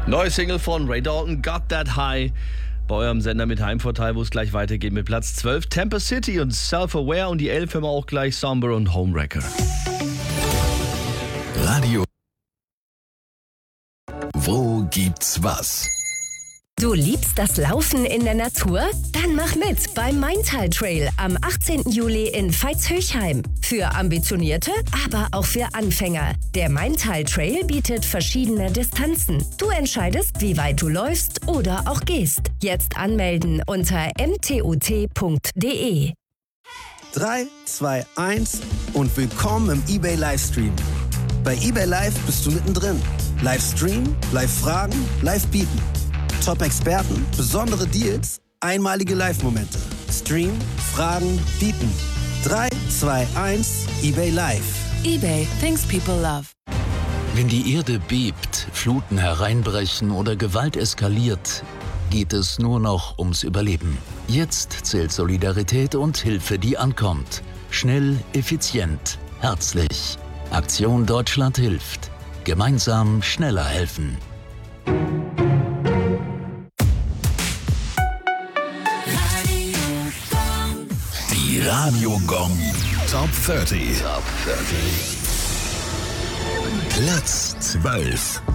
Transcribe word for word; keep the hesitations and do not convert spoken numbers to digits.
Neue Single von Ray Dalton, Got That High. Bei eurem Sender mit Heimvorteil, wo es gleich weitergeht mit Platz zwölf. Tampa City und Self-Aware und die elf haben wir auch gleich Somber und Homewrecker. Radio. Wo gibt's was? Du liebst das Laufen in der Natur? Dann mach mit beim Maintal Trail am achtzehnten Juli in Veitshöchheim. Für Ambitionierte, aber auch für Anfänger. Der Maintal Trail bietet verschiedene Distanzen. Du entscheidest, wie weit du läufst oder auch gehst. Jetzt anmelden unter m t u t punkt d e. drei, zwei, eins und willkommen im eBay Livestream. Bei eBay Live bist du mittendrin. Livestream, Live-Fragen, Live-Bieten. Top-Experten, besondere Deals, einmalige Live-Momente. Stream, Fragen, Bieten. drei, zwei, eins, eBay Live. eBay, things people love. Wenn die Erde bebt, Fluten hereinbrechen oder Gewalt eskaliert, geht es nur noch ums Überleben. Jetzt zählt Solidarität und Hilfe, die ankommt. Schnell, effizient, herzlich. Aktion Deutschland hilft. Gemeinsam schneller helfen. Die Radio Gong Top dreißig. Top dreißig. Platz zwölf.